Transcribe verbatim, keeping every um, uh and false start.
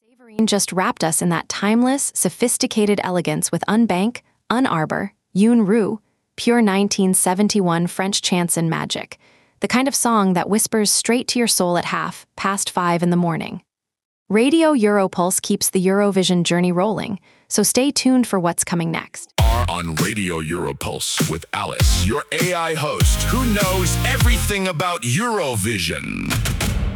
Savarine just wrapped us in that timeless, sophisticated elegance with Unbank, Unarbor, Yoon Rue, pure nineteen seventy-one French chanson magic, the kind of song that whispers straight to your soul at half, past five in the morning. Radio Europulse keeps the Eurovision journey rolling, so stay tuned for what's coming next. Are on Radio Europulse with Alice, your A I host who knows everything about Eurovision.